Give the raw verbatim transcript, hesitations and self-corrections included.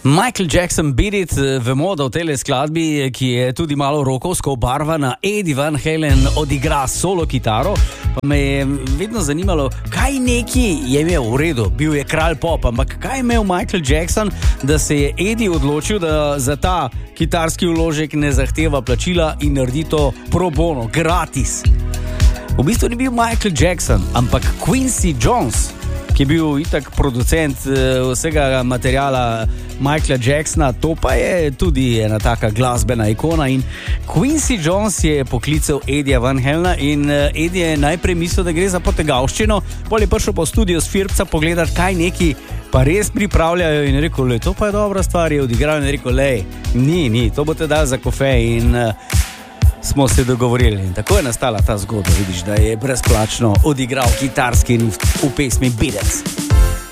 Michael Jackson Beat It, vemo, da v tej skladbi, ki je tudi malo rokovsko obarvana, Eddie Van Halen odigra solo kitaro, pa me je vedno zanimalo, kaj neki je imel v redu, bil je kralj pop, ampak kaj je imel Michael Jackson, da se je Eddie odločil, da za ta kitarski vložek ne zahteva plačila in naredi to pro bono, gratis. V bistvu ni bil Michael Jackson, ampak Quincy Jones, ki je bil itak producent vsega materijala Michaela Jacksona, to pa je tudi ena taka glasbena ikona in Quincy Jones je poklical Eddija Van Halena in Eddie je najprej mislil, da gre za potegavščino, potem je prišel po studio s Firpca pogledati, kaj neki pa res pripravljajo in je rekel, le, to pa je dobra stvar, je odigral in je rekel, lej, ni, ni, to boste dali za kofej in uh, smo se dogovorili in tako je nastala ta zgodba, vidiš, da je brezplačno odigral kitarski v pesmi Beat It.